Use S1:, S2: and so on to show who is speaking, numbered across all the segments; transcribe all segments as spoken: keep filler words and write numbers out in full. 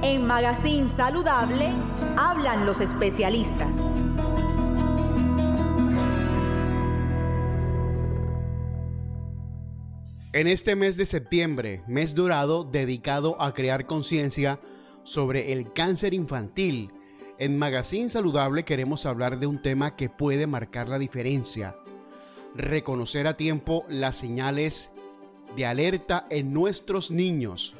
S1: En Magazine Saludable hablan los especialistas.
S2: En este mes de septiembre, mes dorado dedicado a crear conciencia sobre el cáncer infantil, en Magazine Saludable queremos hablar de un tema que puede marcar la diferencia. Reconocer a tiempo las señales de alerta en nuestros niños.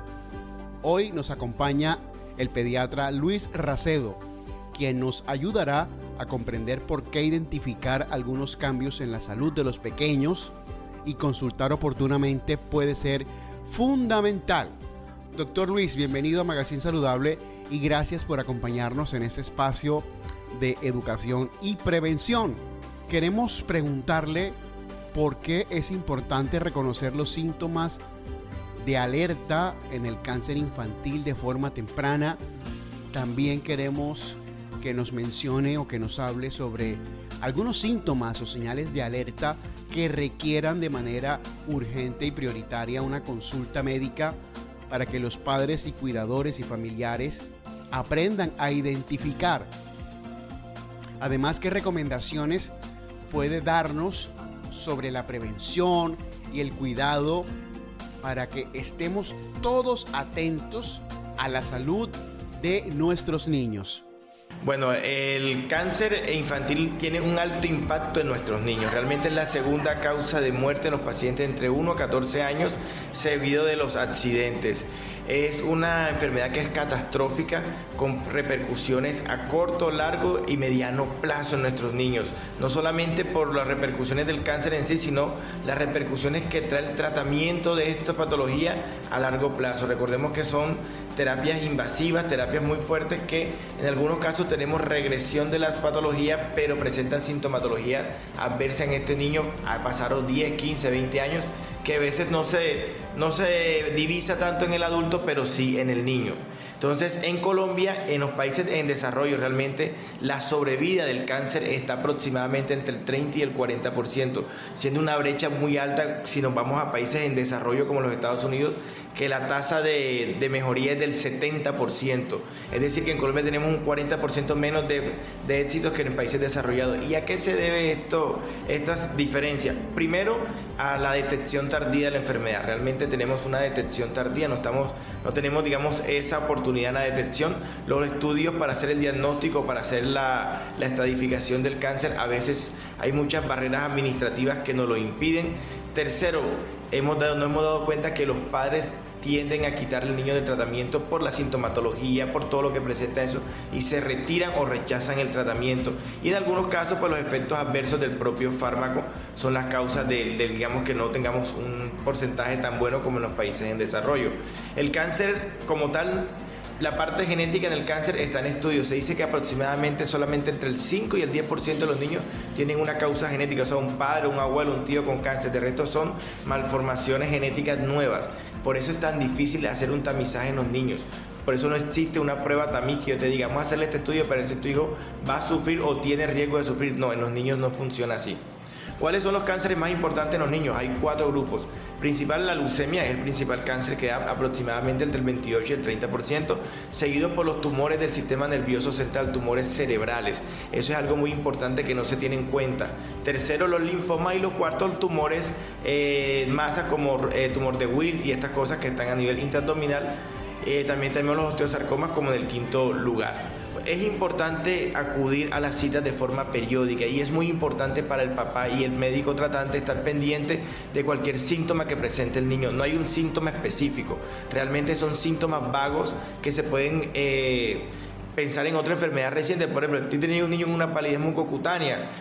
S2: Hoy nos acompaña el pediatra Luis Racedo, quien nos ayudará a comprender por qué identificar algunos cambios en la salud de los pequeños y consultar oportunamente puede ser fundamental. Doctor Luis, bienvenido a Magazine Saludable y gracias por acompañarnos en este espacio de educación y prevención. Queremos preguntarle por qué es importante reconocer los síntomas de alerta en el cáncer infantil de forma temprana. También queremos que nos mencione o que nos hable sobre algunos síntomas o señales de alerta que requieran de manera urgente y prioritaria una consulta médica para que los padres y cuidadores y familiares aprendan a identificar. Además, ¿qué recomendaciones puede darnos sobre la prevención y el cuidado para que estemos todos atentos a la salud de nuestros niños?
S3: Bueno, el cáncer infantil tiene un alto impacto en nuestros niños. Realmente es la segunda causa de muerte en los pacientes entre uno a catorce años, seguido de los accidentes. Es una enfermedad que es catastrófica, con repercusiones a corto, largo y mediano plazo en nuestros niños. No solamente por las repercusiones del cáncer en sí, sino las repercusiones que trae el tratamiento de esta patología a largo plazo. Recordemos que son terapias invasivas, terapias muy fuertes que en algunos casos tenemos regresión de las patologías, pero presentan sintomatología adversa en este niño. Pasaron diez, quince, veinte años, que a veces no se, no se divisa tanto en el adulto, pero sí en el niño. Entonces, en Colombia, en los países en desarrollo, realmente la sobrevida del cáncer está aproximadamente entre el treinta y el cuarenta por ciento, siendo una brecha muy alta si nos vamos a países en desarrollo como los Estados Unidos, que la tasa de, de mejoría es del setenta por ciento. Es decir, que en Colombia tenemos un cuarenta por ciento menos de, de éxitos que en países desarrollados. ¿Y a qué se debe esto, estas diferencias? Primero, a la detección tardía de la enfermedad. Realmente tenemos una detección tardía, no, estamos, no tenemos, digamos, esa oportunidad en la detección. Los estudios para hacer el diagnóstico, para hacer la, la estadificación del cáncer, a veces hay muchas barreras administrativas que nos lo impiden. Tercero, hemos dado, nos hemos dado cuenta que los padres tienden a quitar al niño del tratamiento por la sintomatología, por todo lo que presenta eso, y se retiran o rechazan el tratamiento. Y en algunos casos, pues los efectos adversos del propio fármaco son las causas de, de digamos, que no tengamos un porcentaje tan bueno como en los países en desarrollo. El cáncer como tal, la parte genética en el cáncer está en estudio. Se dice que aproximadamente solamente entre el cinco y el diez por ciento de los niños tienen una causa genética, o sea, un padre, un abuelo, un tío con cáncer. De resto son malformaciones genéticas nuevas. Por eso es tan difícil hacer un tamizaje en los niños. Por eso no existe una prueba tamiz que yo te diga, vamos a hacerle este estudio para ver si tu hijo va a sufrir o tiene riesgo de sufrir. No, en los niños no funciona así. ¿Cuáles son los cánceres más importantes en los niños? Hay cuatro grupos. Principal, la leucemia es el principal cáncer, que da aproximadamente entre el veintiocho y el treinta por ciento, seguido por los tumores del sistema nervioso central, tumores cerebrales. Eso es algo muy importante que no se tiene en cuenta. Tercero, los linfomas, y los cuartos, tumores eh, masas como eh, tumor de Wills y estas cosas que están a nivel intraabdominal. Eh, también tenemos los osteosarcomas como en el quinto lugar. Es importante acudir a las citas de forma periódica y es muy importante para el papá y el médico tratante estar pendiente de cualquier síntoma que presente el niño. No hay un síntoma específico, realmente son síntomas vagos que se pueden eh, pensar en otra enfermedad reciente. Por ejemplo, si tienes un niño con una palidez mucocutánea,